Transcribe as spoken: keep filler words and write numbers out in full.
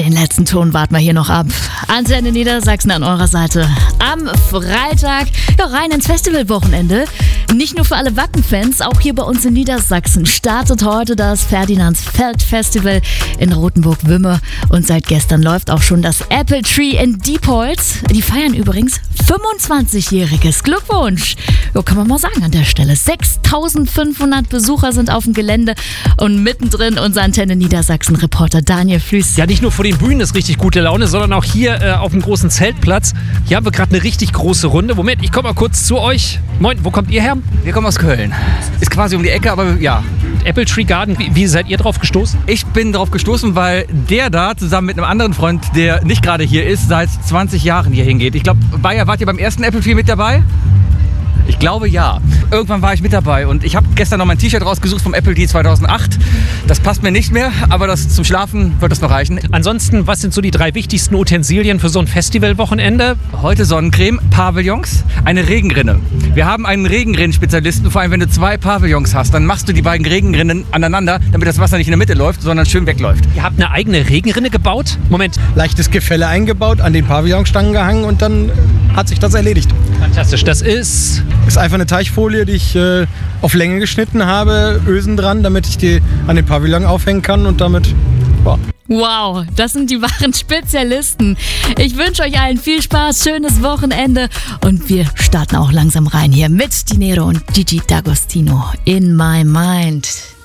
Den letzten Ton warten wir hier noch ab. Antenne Niedersachsen an eurer Seite. Am Freitag, ja, rein ins Festivalwochenende. Nicht nur für alle Wacken-Fans, auch hier bei uns in Niedersachsen startet heute das Ferdinandsfeld-Festival in Rothenburg-Wümme. Und seit gestern läuft auch schon das Apple Tree in Diepholz. Die feiern übrigens fünfundzwanzigjähriges Glückwunsch. Ja, kann man mal sagen an der Stelle. sechstausendfünfhundert Besucher sind auf dem Gelände und mittendrin unser Antenne Niedersachsen-Reporter Daniel Flüß. Ja, nicht nur vor den Bühnen ist richtig gute Laune, sondern auch hier äh, auf dem großen Zeltplatz. Hier haben wir gerade eine richtig große Runde. Moment, ich komme mal kurz zu euch. Moin, wo kommt ihr her? Wir kommen aus Köln. Ist quasi um die Ecke, aber ja. Apple Tree Garden, wie, wie seid ihr drauf gestoßen? Ich bin drauf gestoßen, weil der da zusammen mit einem anderen Freund, der nicht gerade hier ist, seit zwanzig Jahren hier hingeht. Ich glaube, Bayer, wart ihr beim ersten Apple Tree mit dabei? Ich glaube, ja. Irgendwann war ich mit dabei und ich habe gestern noch mein T-Shirt rausgesucht vom Apple Tree zweitausendacht. Das passt mir nicht mehr, aber das zum Schlafen wird das noch reichen. Ansonsten, was sind so die drei wichtigsten Utensilien für so ein Festivalwochenende? Heute Sonnencreme, Pavillons, eine Regenrinne. Wir haben einen Regenrinnen-Spezialisten, vor allem wenn du zwei Pavillons hast, dann machst du die beiden Regenrinnen aneinander, damit das Wasser nicht in der Mitte läuft, sondern schön wegläuft. Ihr habt eine eigene Regenrinne gebaut? Moment. Leichtes Gefälle eingebaut, an den Pavillonstangen gehangen und dann hat sich das erledigt. Fantastisch, das ist... Ist einfach eine Teichfolie, die ich äh, auf Länge geschnitten habe, Ösen dran, damit ich die an den Pavillon aufhängen kann und damit, wow. Wow, das sind die wahren Spezialisten. Ich wünsche euch allen viel Spaß, schönes Wochenende und wir starten auch langsam rein hier mit Dinero und Gigi D'Agostino in My Mind.